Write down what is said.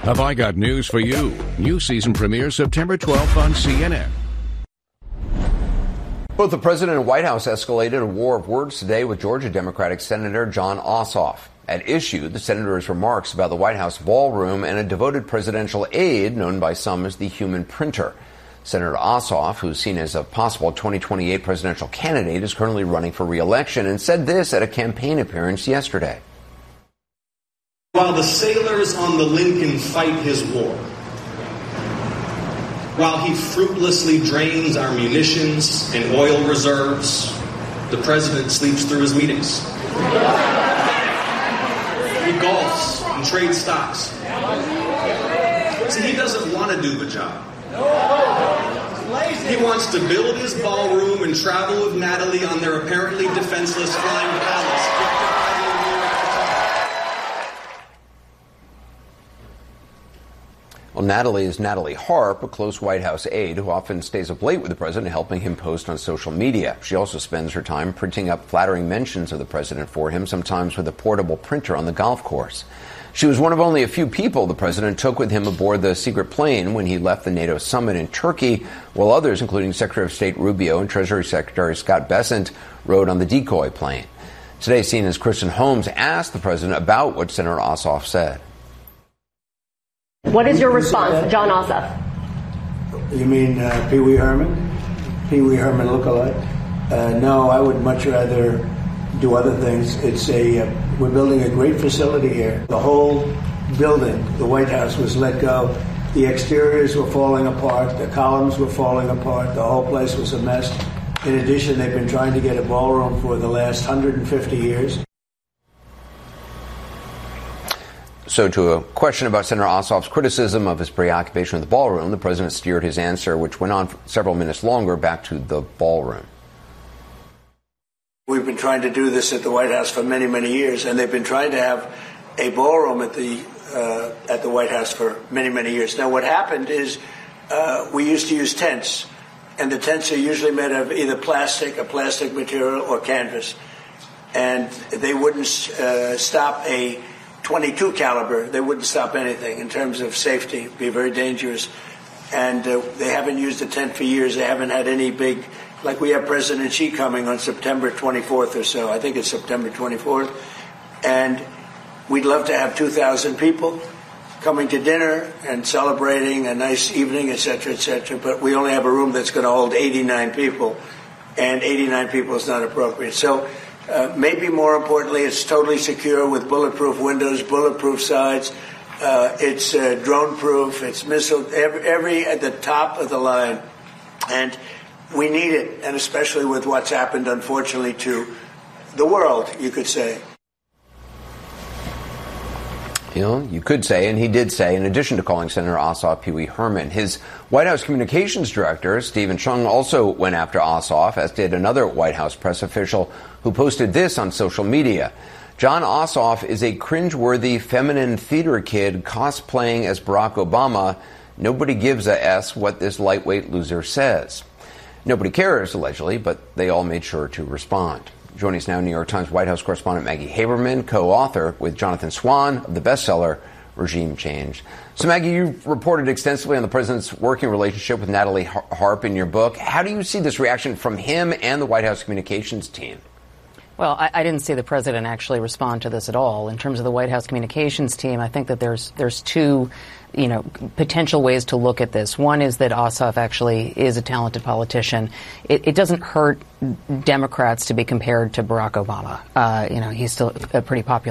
Have I got news for you? New season premieres September 12th on CNN. Both the president and White House escalated a war of words today with Georgia Democratic Senator Jon Ossoff. At issue, the senator's remarks about the White House ballroom and a devoted presidential aide known by some as the human printer. Senator Ossoff, who's seen as a possible 2028 presidential candidate, is currently running for re-election and said this at a campaign appearance yesterday. While the sailors on the Lincoln fight his war, while he fruitlessly drains our munitions and oil reserves, the president sleeps through his meetings. He golfs and trades stocks. See, he doesn't want to do the job. He wants to build his ballroom and travel with Natalie on their apparently defenseless flying palace. Well, Natalie is Natalie Harp, a close White House aide who often stays up late with the president, helping him post on social media. She also spends her time printing up flattering mentions of the president for him, sometimes with a portable printer on the golf course. She was one of only a few people the president took with him aboard the secret plane when he left the NATO summit in Turkey, while others, including Secretary of State Rubio and Treasury Secretary Scott Bessent, rode on the decoy plane. Today, CNN's Kristen Holmes asked the president about what Senator Ossoff said. What is your response, Jon Ossoff? You mean Pee Wee Herman? Pee Wee Herman lookalike? No, I would much rather do other things. We're building a great facility here. The whole building, the White House, was let go. The exteriors were falling apart. The columns were falling apart. The whole place was a mess. In addition, they've been trying to get a ballroom for the last 150 years. So to a question about Senator Ossoff's criticism of his preoccupation with the ballroom, the president steered his answer, which went on for several minutes longer, back to the ballroom. We've been trying to do this at the White House for many, many years, and they've been trying to have a ballroom at the White House for many, many years. Now, what happened is we used to use tents, and the tents are usually made of either a plastic material, or canvas, and they wouldn't stop a .22 caliber. They wouldn't stop anything in terms of safety. It'd be very dangerous. And they haven't used a tent for years. They haven't had any big, like we have President Xi coming on September 24th or so. I think it's September 24th. And we'd love to have 2,000 people coming to dinner and celebrating a nice evening, et cetera, but we only have a room that's going to hold 89 people, and 89 people is not appropriate. So maybe more importantly, it's totally secure with bulletproof windows, bulletproof sides. It's drone-proof. It's missile, every at the top of the line. And we need it, and especially with what's happened, unfortunately, to the world, you could say. You know, you could say, and he did say, in addition to calling Senator Ossoff Pee Wee Herman, his White House communications director, Stephen Chung, also went after Ossoff, as did another White House press official who posted this on social media. Jon Ossoff is a cringeworthy feminine theater kid cosplaying as Barack Obama. Nobody gives a S what this lightweight loser says. Nobody cares, allegedly, but they all made sure to respond. Joining us now, New York Times White House correspondent Maggie Haberman, co-author with Jonathan Swan of the bestseller Regime Change. So, Maggie, you've reported extensively on the president's working relationship with Natalie Harp in your book. How do you see this reaction from him and the White House communications team? Well, I didn't see the president actually respond to this at all. In terms of the White House communications team, I think that there's two, potential ways to look at this. One is that Ossoff actually is a talented politician. It doesn't hurt Democrats to be compared to Barack Obama. He's still a pretty popular